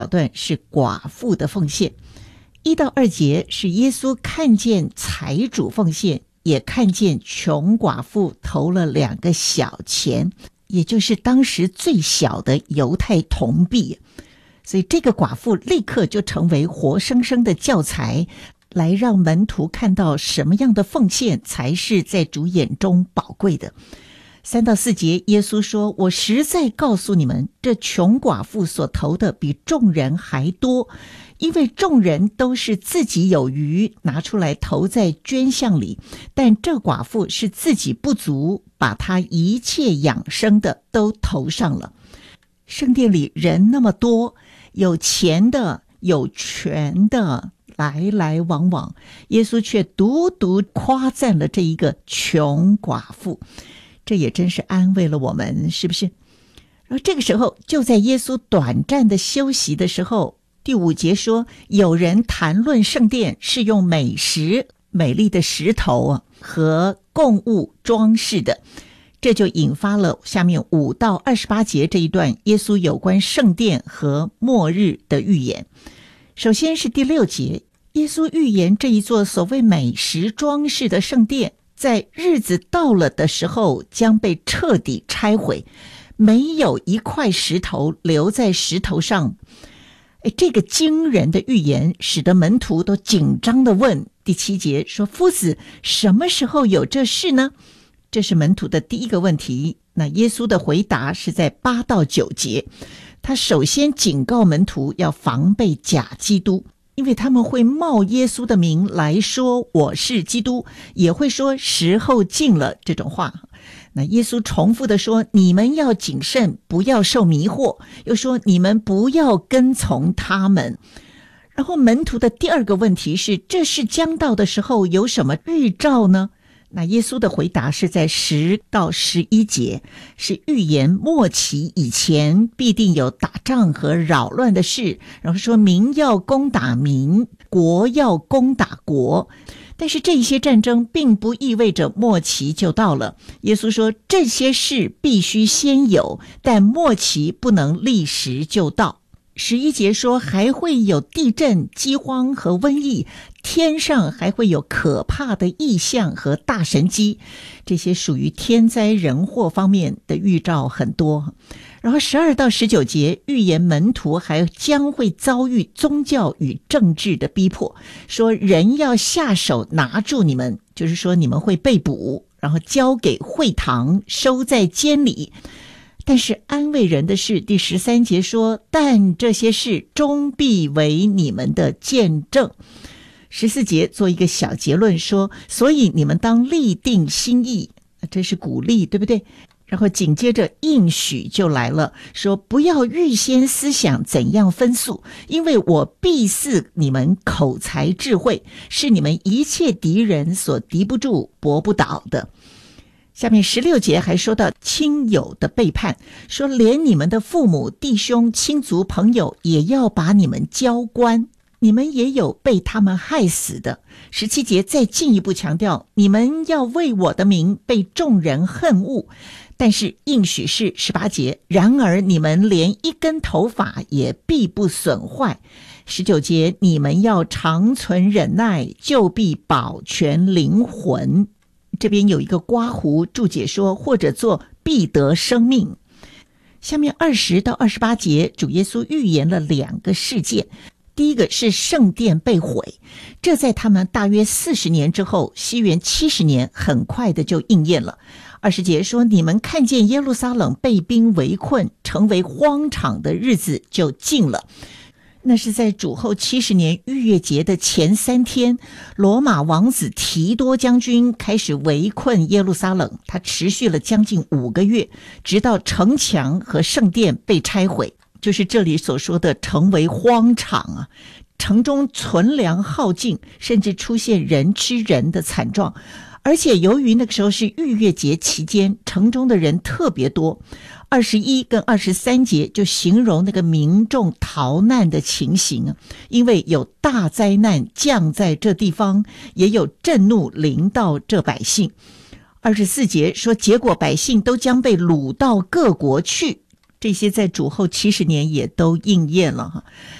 小段是寡妇的奉献。1到2节是耶稣看见财主奉献，也看见穷寡妇投了2个小钱，也就是当时最小的犹太铜币。所以这个寡妇立刻就成为活生生的教材，来让门徒看到什么样的奉献才是在主眼中宝贵的。3到4节，耶稣说：我实在告诉你们，这穷寡妇所投的比众人还多，因为众人都是自己有余，拿出来投在捐项里，但这寡妇是自己不足，把她一切养生的都投上了。圣殿里人那么多，有钱的有权的来来往往，耶稣却独独夸赞了这一个穷寡妇，这也真是安慰了我们，是不是？然后这个时候，就在耶稣短暂的休息的时候，第5节说，有人谈论圣殿是用美丽的石头和供物装饰的，这就引发了下面5到28节这一段耶稣有关圣殿和末日的预言。首先是第6节，耶稣预言这一座所谓美石装饰的圣殿，在日子到了的时候将被彻底拆毁，没有一块石头留在石头上。这个惊人的预言使得门徒都紧张地问，第7节说，夫子，什么时候有这事呢？这是门徒的第一个问题。那耶稣的回答是在8到9节，他首先警告门徒要防备假基督，因为他们会冒耶稣的名来说我是基督，也会说时候近了这种话。那耶稣重复的说，你们要谨慎，不要受迷惑，又说你们不要跟从他们。然后门徒的第二个问题是，这事将到的时候有什么预兆呢？那耶稣的回答是在10到11节，是预言末期以前必定有打仗和扰乱的事，然后说民要攻打民，国要攻打国。但是这些战争并不意味着末期就到了。耶稣说这些事必须先有，但末期不能立时就到。11节说还会有地震、饥荒和瘟疫，天上还会有可怕的异象和大神迹，这些属于天灾人祸方面的预兆很多。然后12到19节预言门徒还将会遭遇宗教与政治的逼迫，说人要下手拿住你们，就是说你们会被捕，然后交给会堂，收在监里。但是安慰人的是第13节说，但这些事终必为你们的见证。14节做一个小结论说，所以你们当立定心意，这是鼓励，对不对？然后紧接着应许就来了，说不要预先思想怎样分诉，因为我必赐你们口才智慧，是你们一切敌人所敌不住搏不倒的。下面16节还说到亲友的背叛，说连你们的父母、弟兄、亲族、朋友也要把你们交官，你们也有被他们害死的。17节再进一步强调，你们要为我的名被众人恨恶，但是应许是18节，然而你们连一根头发也必不损坏。19节，你们要长存忍耐，就必保全灵魂。这边有一个括弧注解说，或者做必得生命。下面20到28节，主耶稣预言了2个事件。第一个是圣殿被毁，这在他们大约40年之后，西元70年，很快的就应验了。20节说，你们看见耶路撒冷被兵围困，成为荒场的日子就近了。那是在主后70年逾越节的前3天，罗马王子提多将军开始围困耶路撒冷，他持续了将近5个月，直到城墙和圣殿被拆毁，就是这里所说的成为荒场啊。城中存粮耗尽，甚至出现人吃人的惨状。而且由于那个时候是逾越节期间，城中的人特别多。21跟23节就形容那个民众逃难的情形，因为有大灾难降在这地方，也有震怒临到这百姓。24节说，结果百姓都将被掳到各国去。 这些在主后70年也都应验了哈。